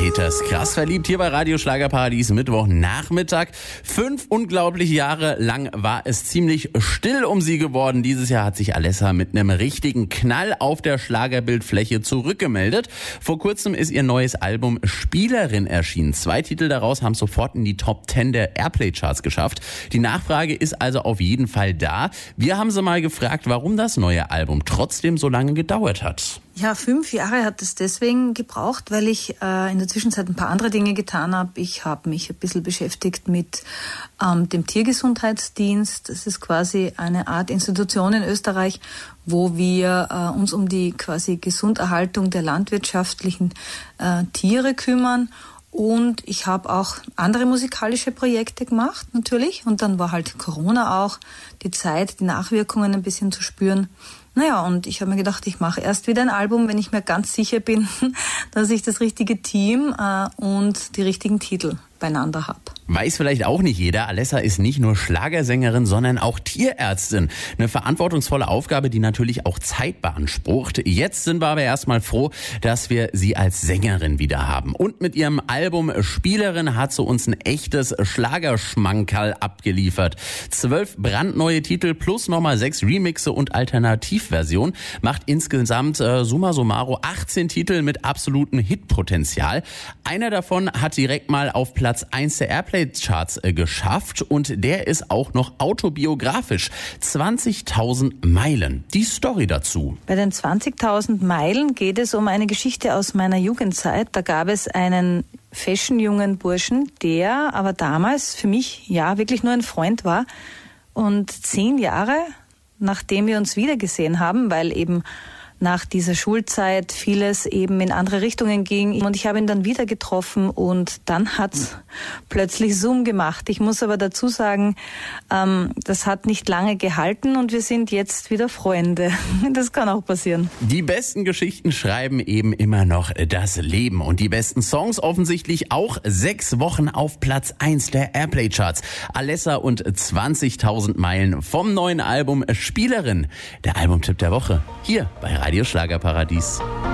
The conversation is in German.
Peters. Krass verliebt hier bei Radio Schlagerparadies Mittwochnachmittag. 5 unglaubliche Jahre lang war es ziemlich still um sie geworden. Dieses Jahr hat sich Alessa mit einem richtigen Knall auf der Schlagerbildfläche zurückgemeldet. Vor kurzem ist ihr neues Album Spielerin erschienen. 2 Titel daraus haben sofort in die Top 10 der Airplay-Charts geschafft. Die Nachfrage ist also auf jeden Fall da. Wir haben sie mal gefragt, warum das neue Album trotzdem so lange gedauert hat. Ja, 5 Jahre hat es deswegen gebraucht, weil ich in der Zwischenzeit ein paar andere Dinge getan habe. Ich habe mich ein bisschen beschäftigt mit dem Tiergesundheitsdienst. Das ist quasi eine Art Institution in Österreich, wo wir uns um die quasi Gesunderhaltung der landwirtschaftlichen Tiere kümmern. Und ich habe auch andere musikalische Projekte gemacht, natürlich. Und dann war halt Corona auch, die Zeit, die Nachwirkungen ein bisschen zu spüren. Naja, und ich habe mir gedacht, ich mache erst wieder ein Album, wenn ich mir ganz sicher bin, dass ich das richtige Team und die richtigen Titel beieinander habe. Weiß vielleicht auch nicht jeder, Alessa ist nicht nur Schlagersängerin, sondern auch Tierärztin. Eine verantwortungsvolle Aufgabe, die natürlich auch Zeit beansprucht. Jetzt sind wir aber erstmal froh, dass wir sie als Sängerin wieder haben. Und mit ihrem Album Spielerin hat sie uns ein echtes Schlagerschmankerl abgeliefert. 12 brandneue Titel plus nochmal 6 Remixe und Alternativversionen macht insgesamt summa summarum 18 Titel mit absolutem Hitpotenzial. Einer davon hat direkt mal auf Platz 1 der Airplay-Charts geschafft und der ist auch noch autobiografisch. 20.000 Meilen. Die Story dazu. Bei den 20.000 Meilen geht es um eine Geschichte aus meiner Jugendzeit. Da gab es einen fashionjungen Burschen, der aber damals für mich ja wirklich nur ein Freund war. Und 10 Jahre, nachdem wir uns wiedergesehen haben, weil eben nach dieser Schulzeit vieles eben in andere Richtungen ging. Und ich habe ihn dann wieder getroffen und dann hat's plötzlich Zoom gemacht. Ich muss aber dazu sagen, das hat nicht lange gehalten und wir sind jetzt wieder Freunde. Das kann auch passieren. Die besten Geschichten schreiben eben immer noch das Leben. Und die besten Songs offensichtlich auch 6 Wochen auf Platz 1 der Airplay-Charts. Alessa und 20.000 Meilen vom neuen Album Spielerin. Der Albumtipp der Woche hier bei Radio Schlagerparadies.